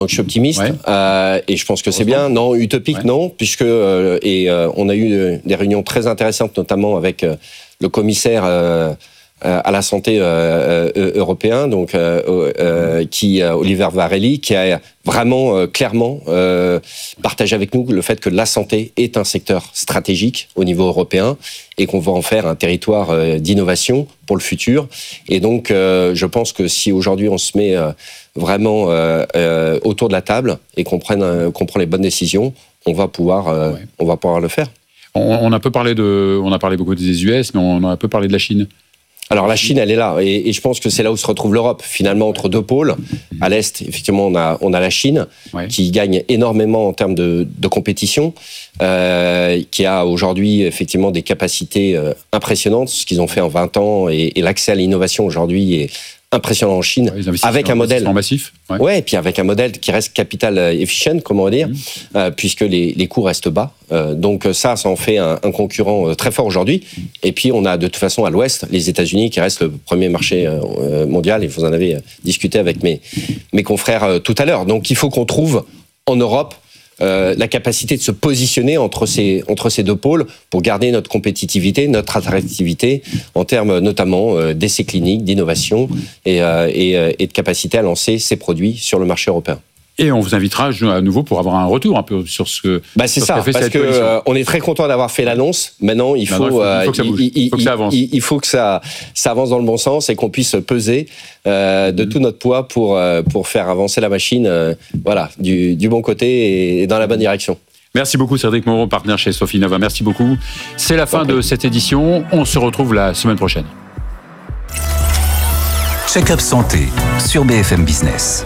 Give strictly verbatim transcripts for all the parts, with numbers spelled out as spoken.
Donc je suis optimiste ouais. euh, et je pense que c'est bien. Non, utopique ouais. non, puisque euh, et euh, on a eu euh, des réunions très intéressantes, notamment avec euh, le commissaire euh, à la santé euh, euh, européen, donc euh, euh, qui euh, Oliver Varelli, qui a vraiment euh, clairement euh, partagé avec nous le fait que la santé est un secteur stratégique au niveau européen et qu'on va en faire un territoire euh, d'innovation pour le futur. Et donc, euh, je pense que si aujourd'hui on se met euh, vraiment euh, euh, autour de la table et qu'on prenne, euh, qu'on prend les bonnes décisions, on va pouvoir, euh, ouais. on va pouvoir le faire. On, on a peu parlé de, on a parlé beaucoup des U S, mais on a un peu parlé de la Chine. Alors la Chine, elle est là, et, et je pense que c'est là où se retrouve l'Europe, finalement, entre deux pôles. À l'Est, effectivement, on a, on a la Chine, ouais. qui gagne énormément en termes de, de compétition, euh, qui a aujourd'hui, effectivement, des capacités euh, impressionnantes, ce qu'ils ont fait en vingt ans, et, et l'accès à l'innovation aujourd'hui est impressionnant en Chine, ouais, avec un modèle massif. Ouais. ouais, et puis avec un modèle qui reste capital efficient, comment dire, mmh. euh, puisque les, les coûts restent bas. Euh, donc ça, ça en fait un, un concurrent euh, très fort aujourd'hui. Mmh. Et puis on a de toute façon à l'Ouest les États-Unis qui restent le premier marché euh, mondial. Et vous en avez discuté avec mes mes confrères euh, tout à l'heure. Donc il faut qu'on trouve en Europe Euh, la capacité de se positionner entre ces, entre ces deux pôles pour garder notre compétitivité, notre attractivité en termes notamment euh, d'essais cliniques, d'innovation et, euh, et, euh, et de capacité à lancer ces produits sur le marché européen. Et on vous invitera à nouveau pour avoir un retour un peu sur ce que bah c'est sur ça, ce que fait parce que euh, on est très content d'avoir fait l'annonce. Maintenant, il faut, Maintenant, il faut, il faut que ça bouge, il, il faut que ça avance. Il, il faut que ça, ça avance dans le bon sens et qu'on puisse peser euh, de mmh. tout notre poids pour euh, pour faire avancer la machine, euh, voilà, du, du bon côté et dans la bonne direction. Merci beaucoup Cédric Moreau, partenaire chez Sofinnova. Merci beaucoup. C'est la fin okay. de cette édition. On se retrouve la semaine prochaine. Check-up santé sur B F M Business.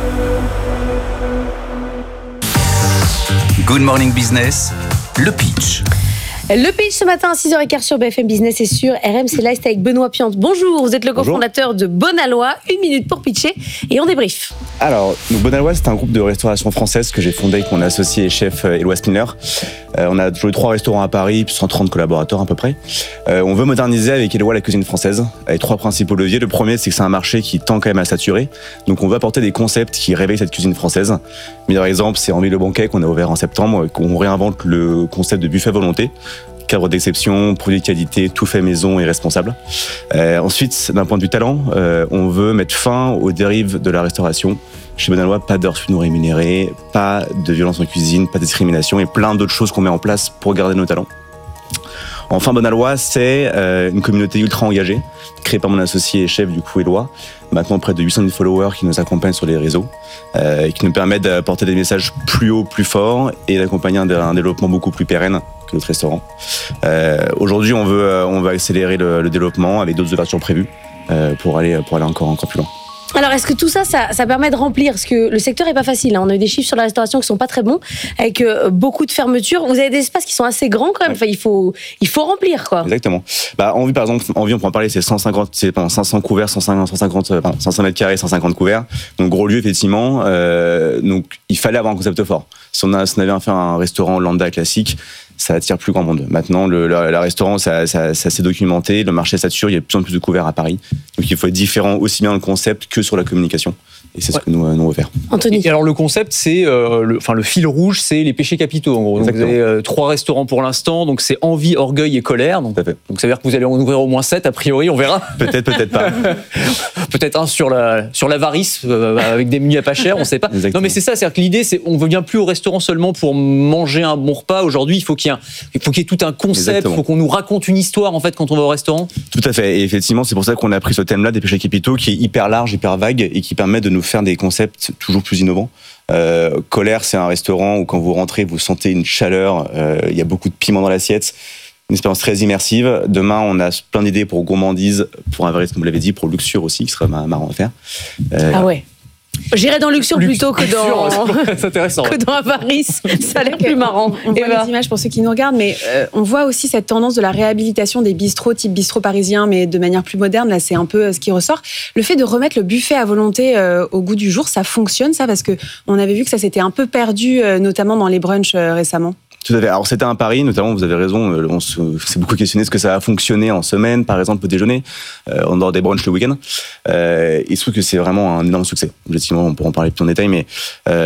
Good Morning Business, le pitch. Le pitch ce matin à six heures quinze sur B F M Business et sur R M C Live avec Benoît Piante. Bonjour, vous êtes le cofondateur de Bonalois. Une minute pour pitcher et on débrief. Alors, donc Bonalois, c'est un groupe de restauration française que j'ai fondé avec mon associé et chef Éloi Spinner. Euh, on a toujours eu trois restaurants à Paris, plus cent trente collaborateurs à peu près. Euh, on veut moderniser avec Éloi la cuisine française, avec trois principaux leviers. Le premier, c'est que c'est un marché qui tend quand même à saturer. Donc on veut apporter des concepts qui réveillent cette cuisine française. Le meilleur exemple, c'est Henri Le Banquet qu'on a ouvert en septembre, qu'on réinvente le concept de buffet volonté. Cadre d'exception, produits de qualité, tout fait maison et responsable. Euh, ensuite, d'un point de vue talent, euh, on veut mettre fin aux dérives de la restauration. Chez Bonalois, pas d'heures non rémunérées, pas de violence en cuisine, pas de discrimination et plein d'autres choses qu'on met en place pour garder nos talents. Enfin, Bonalois, c'est euh, une communauté ultra engagée, créée par mon associé et chef du coup Éloi. Maintenant, près de huit cent mille followers qui nous accompagnent sur les réseaux, euh, et qui nous permettent d'apporter des messages plus hauts, plus forts et d'accompagner un, un développement beaucoup plus pérenne que notre restaurant. Euh, aujourd'hui, on veut, euh, on va accélérer le, le développement avec d'autres ouvertures prévues euh, pour aller, pour aller encore, encore plus loin. Alors, est-ce que tout ça, ça, ça permet de remplir? Parce que le secteur n'est pas facile. Hein. On a eu des chiffres sur la restauration qui ne sont pas très bons, avec euh, beaucoup de fermetures. Vous avez des espaces qui sont assez grands quand même. Ouais. Enfin, il faut, il faut remplir, quoi. Exactement. Bah, Envie, par exemple, Envie, on peut en parler, c'est cent cinquante, c'est cinq cents couverts, cent cinquante, cent cinquante, enfin, cent cinq mètres carrés, cent cinquante couverts. Donc, gros lieu, effectivement. Euh, donc, il fallait avoir un concept fort. Si on, a, si on avait à faire un restaurant lambda classique, ça attire plus grand monde. Maintenant, le, le, le restaurant, ça, ça, ça s'est documenté, le marché sature, il y a de plus en plus de couverts à Paris. Donc il faut être différent aussi bien dans le concept que sur la communication. Et c'est ouais. ce que nous, nous on veut faire. Anthony. Et alors le concept, c'est euh, le, enfin le fil rouge, c'est les péchés capitaux. En gros, donc, vous avez euh, trois restaurants pour l'instant, donc c'est envie, orgueil et colère. Donc, donc ça veut dire que vous allez en ouvrir au moins sept a priori, on verra. Peut-être, peut-être pas. Peut-être un sur la sur l'avarice euh, avec des menus à pas cher, on ne sait pas. Exactement. Non mais c'est ça, c'est-à-dire que l'idée, c'est on ne vient plus au restaurant seulement pour manger un bon repas. Aujourd'hui, il faut qu'il y ait un, il faut qu'il y ait tout un concept, il faut qu'on nous raconte une histoire en fait quand on va au restaurant. Tout à fait. Et effectivement, c'est pour ça qu'on a pris ce thème-là des péchés capitaux qui est hyper large, hyper vague et qui permet de nous faire des concepts toujours plus innovants. Euh, Colère, c'est un restaurant où quand vous rentrez, vous sentez une chaleur. Euh, il y a beaucoup de piment dans l'assiette. Une expérience très immersive. Demain, on a plein d'idées pour gourmandise, pour avarice, comme vous l'avez dit, pour luxure aussi, qui serait marrant à faire. Euh, ah ouais. J'irais dans Luxure plutôt que dans, c'est intéressant, que dans Avarice. Ça a l'air plus marrant. On voit les images pour ceux qui nous regardent, mais euh, on voit aussi cette tendance de la réhabilitation des bistrots, type bistrot parisien, mais de manière plus moderne. Là, c'est un peu ce qui ressort. Le fait de remettre le buffet à volonté euh, au goût du jour, ça fonctionne, ça? Parce qu'on avait vu que ça s'était un peu perdu, euh, notamment dans les brunchs euh, récemment. Tout à fait. Alors c'était un pari, notamment, vous avez raison, on s'est beaucoup questionné ce que ça a fonctionné en semaine, par exemple au déjeuner, euh, en dehors des brunchs le week-end. Euh, il se trouve que c'est vraiment un énorme succès. Objectivement, on pourra en parler plus en détail, mais euh,